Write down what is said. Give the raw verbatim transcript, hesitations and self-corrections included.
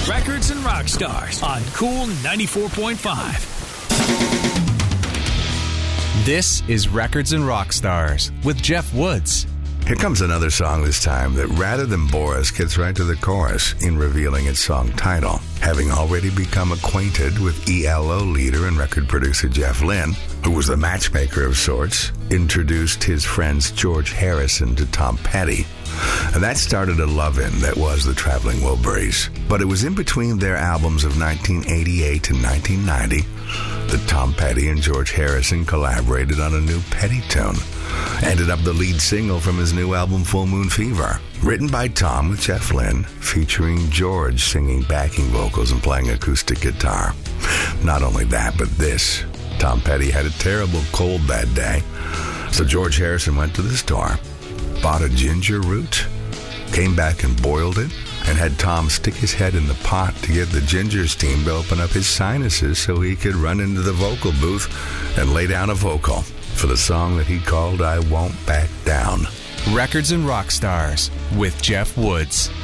Records and Rock Stars on Cool ninety-four point five. This is Records and Rock Stars with Jeff Woods. Here comes another song this time that, rather than bore us, gets right to the chorus in revealing its song title. Having already become acquainted with E L O leader and record producer Jeff Lynne, who was the matchmaker of sorts, introduced his friends George Harrison to Tom Petty. And that started a love-in that was the Traveling Wilburys. But it was in between their albums of nineteen eighty-eight and nineteen ninety that Tom Petty and George Harrison collaborated on a new Petty tune. Ended up the lead single from his new album Full Moon Fever. Written by Tom with Jeff Lynne, featuring George singing backing vocals and playing acoustic guitar. Not only that, but this. Tom Petty had a terrible cold that day, so George Harrison went to the store, bought a ginger root, came back and boiled it, and had Tom stick his head in the pot to get the ginger steam to open up his sinuses so he could run into the vocal booth and lay down a vocal for the song that he called I Won't Back Down. Records and Rock Stars with Jeff Woods.